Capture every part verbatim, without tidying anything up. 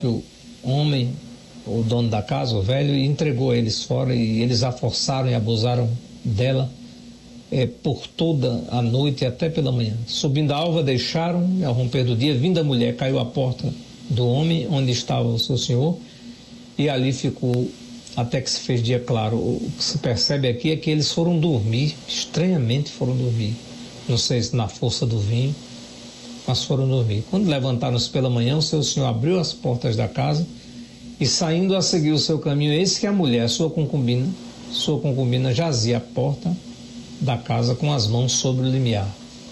o homem, o dono da casa, o velho, e entregou eles fora, e eles a forçaram e abusaram dela é, por toda a noite até pela manhã. Subindo a alva, deixaram, ao romper do dia, vindo a mulher, caiu à porta do homem onde estava o seu senhor, e ali ficou até que se fez dia claro. O que se percebe aqui é que eles foram dormir, estranhamente foram dormir, não sei se na força do vinho, mas foram dormir. Quando levantaram-se pela manhã, o seu senhor abriu as portas da casa e, saindo a seguir o seu caminho, eis que a mulher, sua concubina, sua concubina jazia à porta da casa com as mãos sobre o limiar.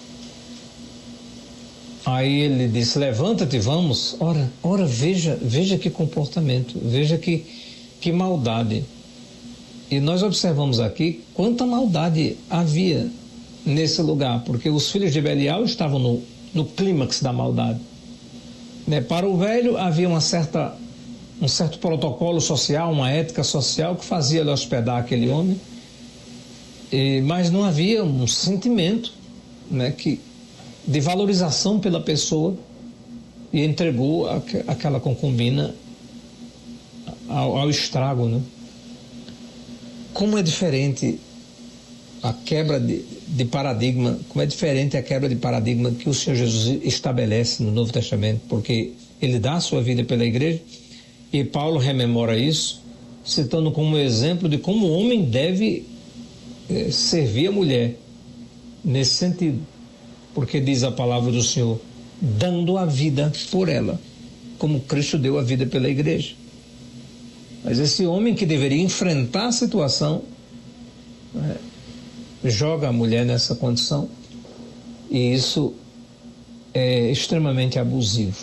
Aí ele disse: levanta-te, vamos. Ora, ora veja, veja que comportamento, veja que, que maldade. E nós observamos aqui quanta maldade havia nesse lugar, porque os filhos de Belial estavam no, no clímax da maldade. Né? Para o velho havia uma certa, um certo protocolo social, uma ética social que fazia ele hospedar aquele homem, e, mas não havia um sentimento, né, que, de valorização pela pessoa, e entregou a, aquela concubina ao, ao estrago. Né? Como é diferente a quebra de, de paradigma, como é diferente a quebra de paradigma que o Senhor Jesus estabelece no Novo Testamento, porque ele dá a sua vida pela igreja, e Paulo rememora isso, citando como exemplo de como o homem deve eh, servir a mulher, nesse sentido, porque diz a palavra do Senhor, dando a vida por ela, como Cristo deu a vida pela igreja. Mas esse homem que deveria enfrentar a situação, né, joga a mulher nessa condição, e isso é extremamente abusivo.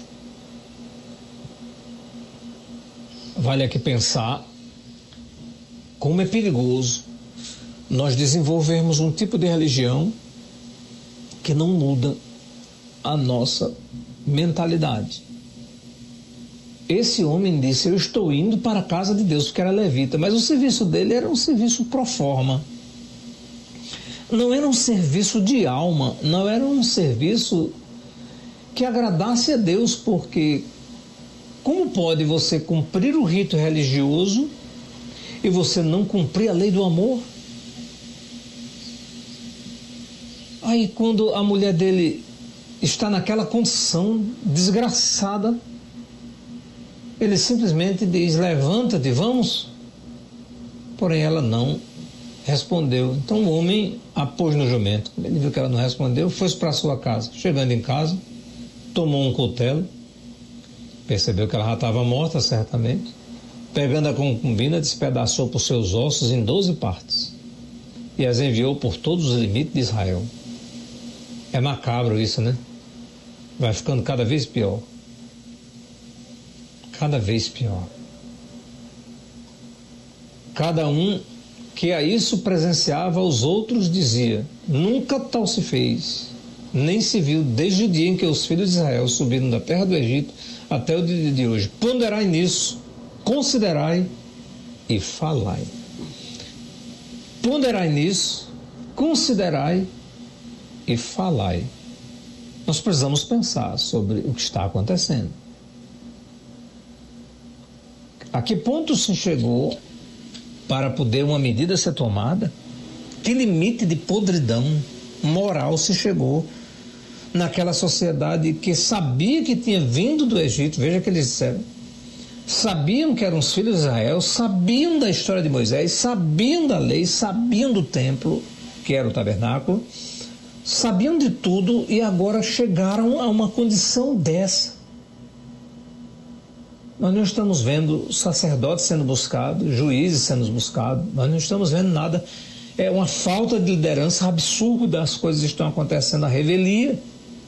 Vale aqui pensar como é perigoso nós desenvolvermos um tipo de religião que não muda a nossa mentalidade. Esse homem disse: eu estou indo para a casa de Deus, porque era levita, mas o serviço dele era um serviço pro forma. Não era um serviço de alma, não era um serviço que agradasse a Deus, porque como pode você cumprir o rito religioso e você não cumprir a lei do amor? Aí quando a mulher dele está naquela condição desgraçada, ele simplesmente diz: levanta-te, vamos. Porém ela não respondeu. Então o homem a pôs no jumento. Ele viu que ela não respondeu, foi para sua casa. Chegando em casa, tomou um cutelo, percebeu que ela já estava morta, certamente. Pegando a concubina, despedaçou por seus ossos em doze partes e as enviou por todos os limites de Israel. É macabro isso, né? Vai ficando cada vez pior. Cada vez pior. Cada um que a isso presenciava, aos outros dizia: nunca tal se fez, nem se viu desde o dia em que os filhos de Israel subiram da terra do Egito até o dia de hoje. Ponderai nisso, considerai e falai. Ponderai nisso, considerai e falai. Nós precisamos pensar sobre o que está acontecendo. A que ponto se chegou para poder uma medida ser tomada? Que limite de podridão moral se chegou naquela sociedade que sabia que tinha vindo do Egito? Veja que eles disseram. Sabiam que eram os filhos de Israel, sabiam da história de Moisés, sabiam da lei, sabiam do templo, que era o tabernáculo, sabiam de tudo, e agora chegaram a uma condição dessa. Nós não estamos vendo sacerdotes sendo buscados, juízes sendo buscados, nós não estamos vendo nada. É uma falta de liderança absurda, as coisas estão acontecendo à revelia.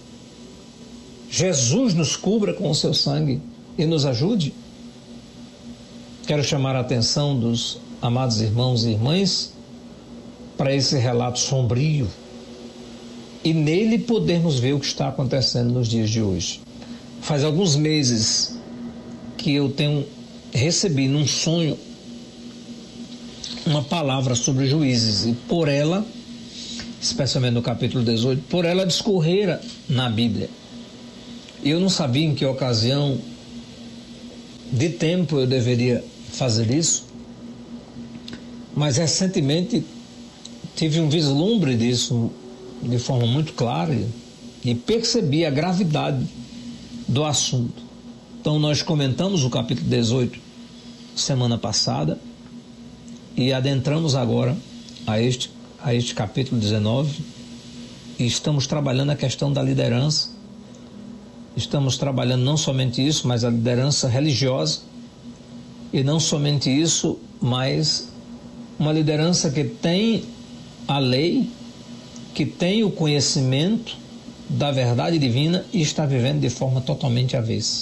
Jesus nos cubra com o seu sangue e nos ajude. Quero chamar a atenção dos amados irmãos e irmãs para esse relato sombrio e nele podermos ver o que está acontecendo nos dias de hoje. Faz alguns meses que eu tenho recebido num sonho uma palavra sobre juízes, e por ela, especialmente no capítulo dezoito, por ela discorrera na Bíblia. Eu não sabia em que ocasião de tempo eu deveria fazer isso, mas recentemente tive um vislumbre disso de forma muito clara e percebi a gravidade do assunto. Então nós comentamos o capítulo dezoito semana passada e adentramos agora a este, a este capítulo dezenove e estamos trabalhando a questão da liderança. Estamos trabalhando não somente isso, mas a liderança religiosa, e não somente isso, mas uma liderança que tem a lei, que tem o conhecimento da verdade divina e está vivendo de forma totalmente avessa.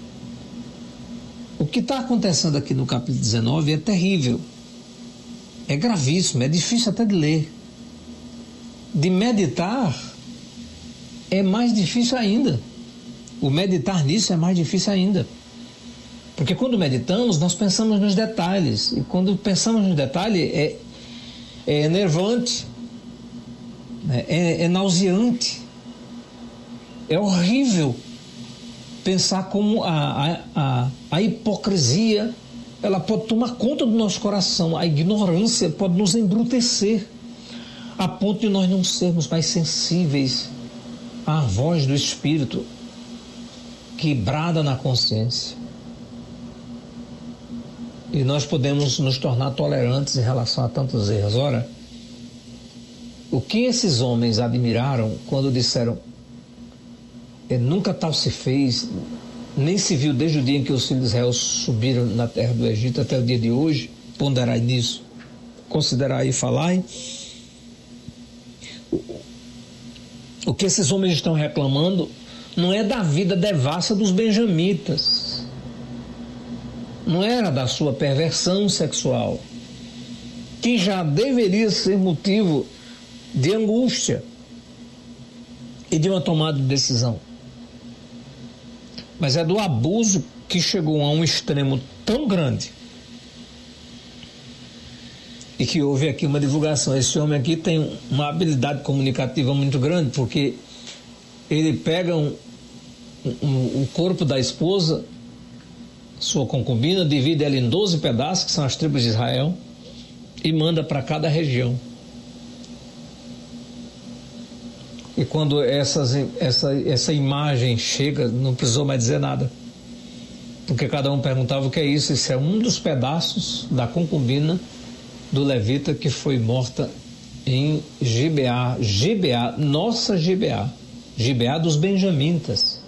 O que está acontecendo aqui no capítulo dezenove é terrível, é gravíssimo, é difícil até de ler. De meditar é mais difícil ainda. O meditar nisso é mais difícil ainda. Porque quando meditamos, nós pensamos nos detalhes. E quando pensamos nos detalhes, é, é enervante, é, é nauseante, é horrível pensar como a, a, a, a hipocrisia ela pode tomar conta do nosso coração, a ignorância pode nos embrutecer, a ponto de nós não sermos mais sensíveis à voz do Espírito que brada na consciência. E nós podemos nos tornar tolerantes em relação a tantos erros. Ora, o que esses homens admiraram quando disseram nunca tal se fez, nem se viu desde o dia em que os filhos de Israel subiram na terra do Egito até o dia de hoje? Ponderai nisso, considerai e falai. O que esses homens estão reclamando não é da vida devassa dos benjamitas, não era da sua perversão sexual, que já deveria ser motivo de angústia e de uma tomada de decisão, mas é do abuso que chegou a um extremo tão grande e que houve aqui uma divulgação. Esse homem aqui tem uma habilidade comunicativa muito grande, porque ele pega um, um, o corpo da esposa, sua concubina, divide ela em doze pedaços, que são as tribos de Israel, e manda para cada região. E quando essas, essa, essa imagem chega, não precisou mais dizer nada, porque cada um perguntava o que é isso. Isso é um dos pedaços da concubina do levita que foi morta em Gibeá, Gibeá, nossa Gibeá, Gibeá dos benjamitas.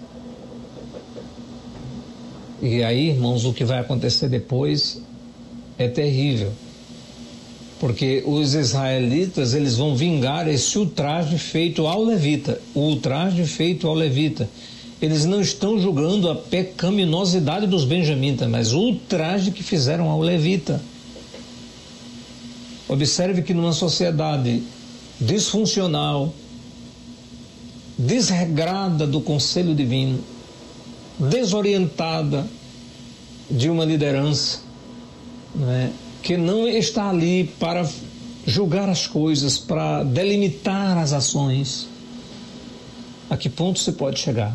E aí, irmãos, o que vai acontecer depois é terrível, porque os israelitas, eles vão vingar esse ultraje feito ao levita, o ultraje feito ao levita. Eles não estão julgando a pecaminosidade dos benjamitas, mas o ultraje que fizeram ao levita. Observe que numa sociedade disfuncional, desregrada do conselho divino, desorientada de uma liderança, né, que não está ali para julgar as coisas, para delimitar as ações, a que ponto se pode chegar?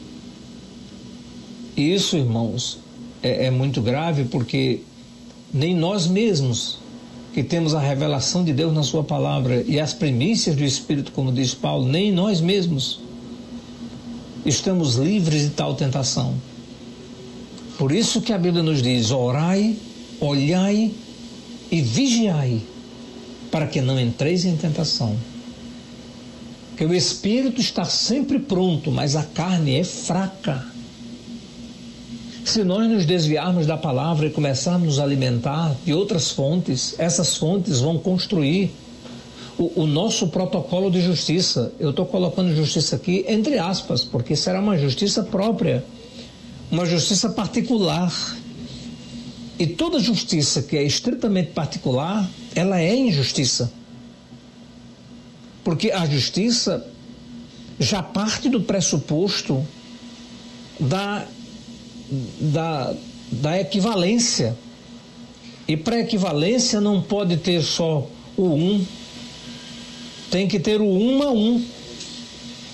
E isso, irmãos, é, é muito grave, porque nem nós mesmos, que temos a revelação de Deus na sua palavra e as primícias do Espírito, como diz Paulo, nem nós mesmos estamos livres de tal tentação. Por isso que a Bíblia nos diz: orai, olhai e vigiai, para que não entreis em tentação. Porque o Espírito está sempre pronto, mas a carne é fraca. Se nós nos desviarmos da palavra e começarmos a nos alimentar de outras fontes, essas fontes vão construir o, o nosso protocolo de justiça. Eu estou colocando justiça aqui entre aspas, porque será uma justiça própria, uma justiça particular. E toda justiça que é estritamente particular, ela é injustiça. Porque a justiça já parte do pressuposto da Da, da equivalência, e para equivalência não pode ter só o um, tem que ter o um a um,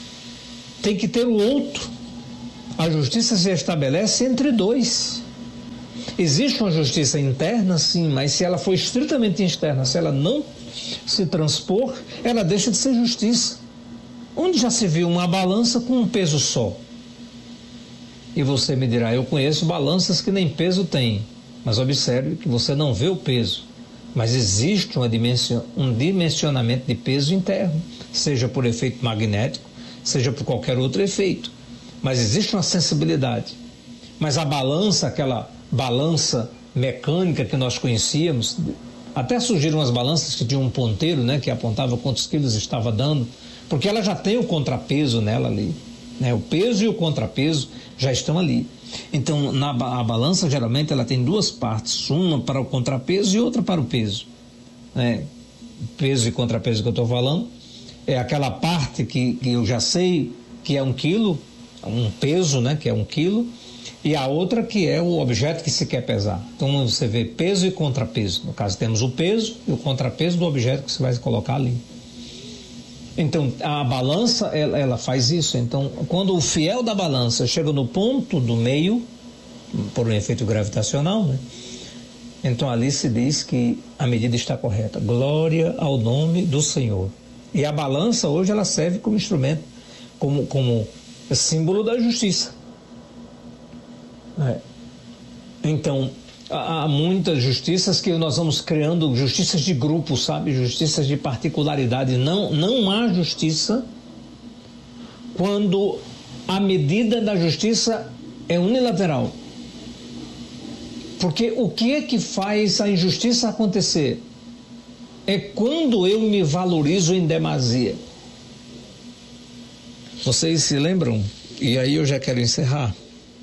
tem que ter o outro. A justiça se estabelece entre dois, Existe uma justiça interna, sim, mas se ela for estritamente externa, se ela não se transpor, ela deixa de ser justiça. Onde já se viu uma balança com um peso só? E você me dirá, eu conheço balanças que nem peso têm, mas observe que você não vê o peso. Mas existe uma dimension, um dimensionamento de peso interno, seja por efeito magnético, seja por qualquer outro efeito. Mas existe uma sensibilidade. Mas a balança, aquela balança mecânica que nós conhecíamos, até surgiram as balanças que tinham um ponteiro, né, que apontava quantos quilos estava dando, porque ela já tem o contrapeso nela ali, né, o peso e o contrapeso já estão ali. Então, na a balança, geralmente, ela tem duas partes, uma para o contrapeso e outra para o peso, né? Peso e contrapeso que eu estou falando é aquela parte que, que eu já sei que é um quilo, um peso, né, que é um quilo, e a outra que é o objeto que se quer pesar. Então você vê peso e contrapeso. No caso, temos o peso e o contrapeso do objeto que você vai colocar ali. Então a balança, ela, ela faz isso. Então quando o fiel da balança chega no ponto do meio, por um efeito gravitacional, né? Então ali se diz que a medida está correta. Glória ao nome do Senhor. E a balança hoje ela serve como instrumento, como, como símbolo da justiça. É. Então, há muitas justiças que nós vamos criando, justiças de grupo, sabe? Justiças de particularidade. Não, não há justiça quando a medida da justiça é unilateral. Porque o que é que faz a injustiça acontecer? É quando eu me valorizo em demasia. Vocês se lembram? E aí eu já quero encerrar.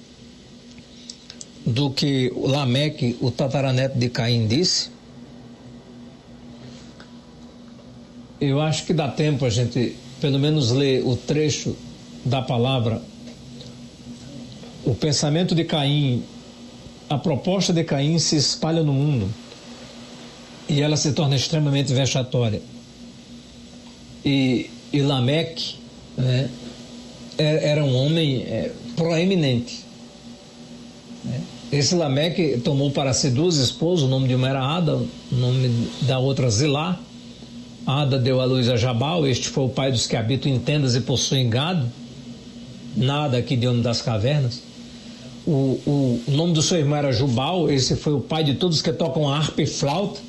Do que Lameque, o tataraneto de Caim, disse. Eu acho que dá tempo a gente, pelo menos, ler o trecho da palavra. O pensamento de Caim, a proposta de Caim se espalha no mundo e ela se torna extremamente vexatória. E, e Lameque, né, era um homem é, proeminente. Né? Esse Lameque tomou para si duas esposas, o nome de uma era Ada, o nome da outra Zilá. Ada deu à luz a Jabal, este foi o pai dos que habitam em tendas e possuem gado, Nada aqui de homem das cavernas. O, o, o nome do seu irmão era Jubal, esse foi o pai de todos que tocam harpa e flauta.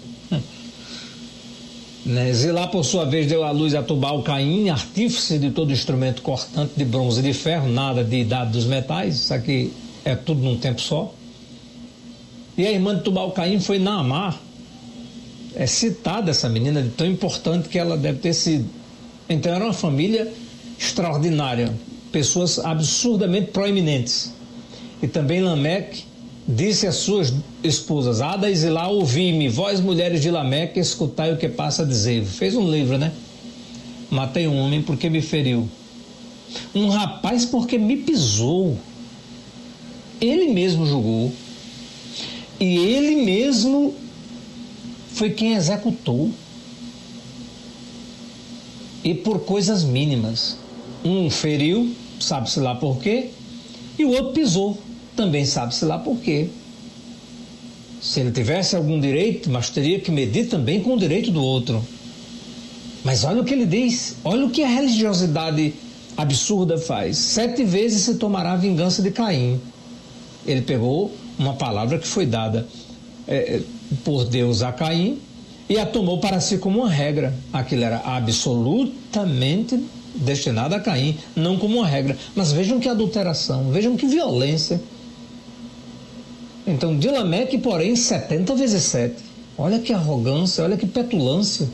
Né? Zilá, por sua vez, deu à luz a Tubal Caim, artífice de todo instrumento cortante de bronze e de ferro, nada de idade dos metais, isso aqui é tudo num tempo só. E a irmã de Tubal Caim foi Naamá. É citada essa menina, de tão importante que ela deve ter sido. Então era uma família extraordinária, pessoas absurdamente proeminentes. E também Lameque disse às suas esposas, Ada e Zilá, ouvi-me, vós mulheres de Lameque, escutai o que passa a dizer. Fez um livro, né? Matei um homem porque me feriu, um rapaz porque me pisou. Ele mesmo julgou e ele mesmo foi quem executou, e por coisas mínimas. Um feriu, sabe-se lá por quê, e o outro pisou, também sabe-se lá por quê. Se ele tivesse algum direito, mas teria que medir também com o direito do outro. Mas olha o que ele diz, olha o que a religiosidade absurda faz. Sete vezes se tomará a vingança de Caim. Ele pegou uma palavra que foi dada é, por Deus a Caim e a tomou para si como uma regra. Aquilo era absolutamente destinado a Caim, não como uma regra. Mas vejam que adulteração, vejam que violência. Então, de Lameque, porém, setenta vezes sete. Olha que arrogância, olha que petulância.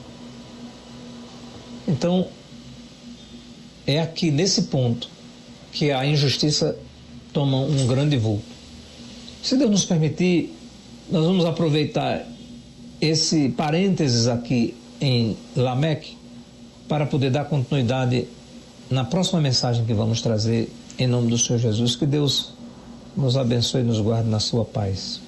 Então, é aqui nesse ponto que a injustiça toma um grande voo. Se Deus nos permitir, nós vamos aproveitar esse parênteses aqui em Lameque para poder dar continuidade na próxima mensagem que vamos trazer em nome do Senhor Jesus. Que Deus nos abençoe e nos guarde na sua paz.